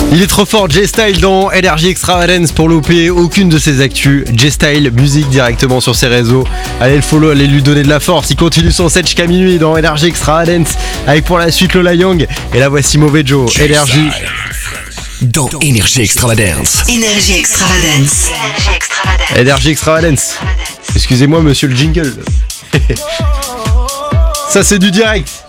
Il est trop fort, J-Style dans Energy Extravagance pour louper aucune de ses actus. J-Style, musique directement sur ses réseaux. Allez le follow, allez lui donner de la force. Il continue son set jusqu'à minuit dans Energy Extravagance avec pour la suite Lola Young. Et là voici Mauvais Joe, Energy. Dans Energy Extravagance. Energy Extravagance. Energy Extravagance. Excusez-moi monsieur le jingle. Ça c'est du direct.